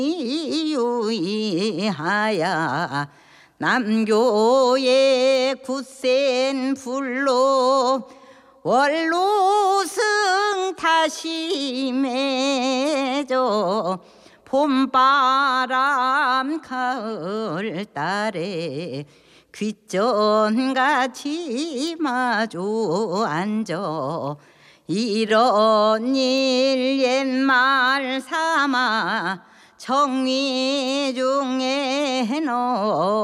유의하야 남교의 굳센 불로 원로승 다시 맺어 봄바람 가을달에 귓전같이 마주 앉아 이런 일 옛말 삼아 정리 중에 너